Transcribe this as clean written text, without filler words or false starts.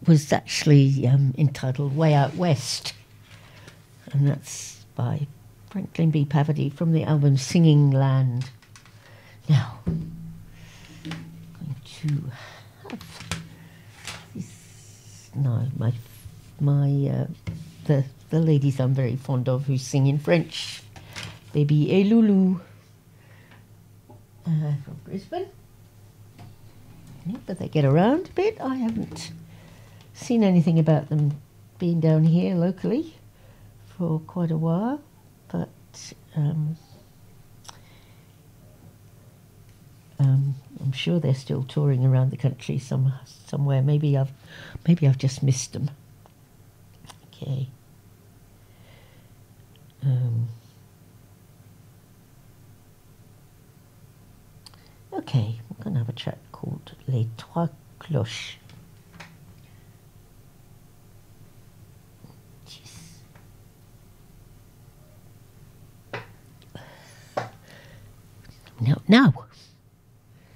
was actually entitled Way Out West, and that's by Franklin B. Paverty from the album Singing Land. Now, I'm going to have this. No, the ladies I'm very fond of who sing in French, Baby et Loulou, from Brisbane. Yeah, but they get around a bit. I haven't seen anything about them being down here locally for quite a while, but I'm sure they're still touring around the country somewhere. Maybe I've just missed them. Okay. Okay, we're going to have a track called Les Trois Cloches. Now.